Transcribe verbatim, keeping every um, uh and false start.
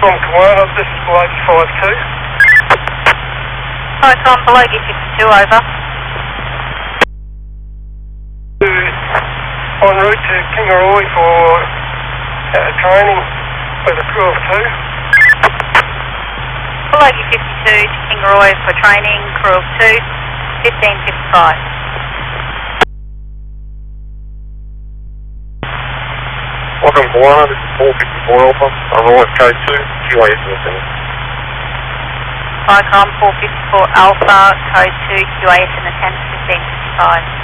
From Kiwana, this is Balogi five two. Hi, Tom, Balogi fifty-two, over. En route to Kingaroy for uh, training with a crew of two. Balogi fifty-two to Kingaroy for training, crew of two, fifteen fifty-five. Welcome Kiwana, this is four fifty-four Alpha, I'm on code two, Q A S in the center. Vicom four fifty-four Alpha, code two, Q A S in the ten, fifteen fifty-five.